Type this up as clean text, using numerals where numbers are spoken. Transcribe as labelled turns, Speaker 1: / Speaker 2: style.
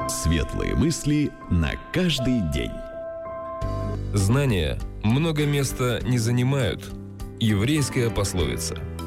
Speaker 1: Светлые мысли на каждый день.
Speaker 2: Знания много места не занимают. Еврейская пословица.